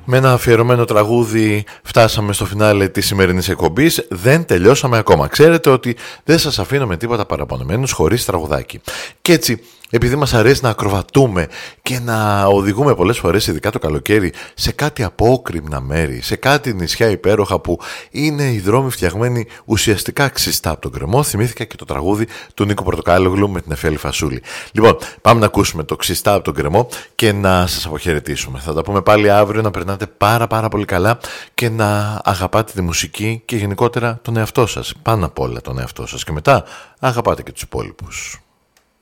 Με ένα αφιερωμένο τραγούδι φτάσαμε στο φινάλε της σημερινής εκπομπής. Δεν τελειώσαμε ακόμα. Ξέρετε ότι δεν σας αφήνω με τίποτα παραπονεμένους χωρίς τραγουδάκι. Και έτσι, επειδή μας αρέσει να ακροβατούμε και να οδηγούμε πολλές φορές, ειδικά το καλοκαίρι, σε κάτι απόκρημνα μέρη, σε κάτι νησιά υπέροχα που είναι οι δρόμοι φτιαγμένοι ουσιαστικά ξιστά από τον κρεμό, θυμήθηκα και το τραγούδι του Νίκο Πορτοκάλογλου με την Εφέλη Φασούλη. Λοιπόν, πάμε να ακούσουμε το ξιστά από τον κρεμό και να σας αποχαιρετήσουμε. Θα τα πούμε πάλι αύριο, να περνάτε πάρα πολύ καλά και να αγαπάτε τη μουσική και γενικότερα τον εαυτό σας. Πάνω απ' όλα τον εαυτό σας και μετά αγαπάτε και τους υπόλοιπους.